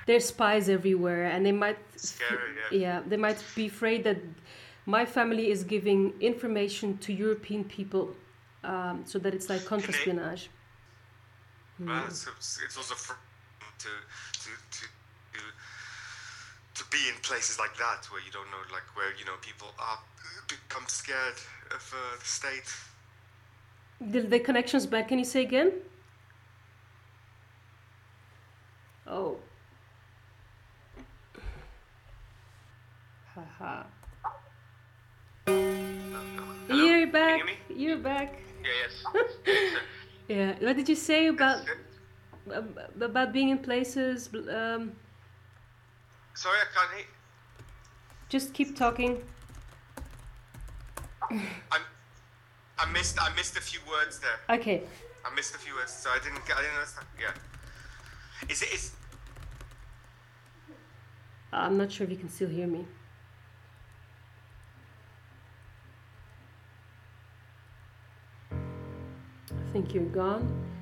there's spies everywhere, and they might, Scary, yeah. yeah, they might be afraid that my family is giving information to European people, so that it's like Can they? contre-espionage. Well, it's also to to to to to be in places like that where you don't know, like where people are become scared of the state. The connection's back. Can you say again? Oh. Haha. Hello? You're Can back. you hear me? You're back. Yeah, yes. Yeah. What did you say Yes. about being in places? Sorry, I can't hear. Just keep talking. I missed a few words there. Okay. I missed a few words, so I didn't understand. Yeah. Is I'm not sure if you can still hear me. I think you're gone.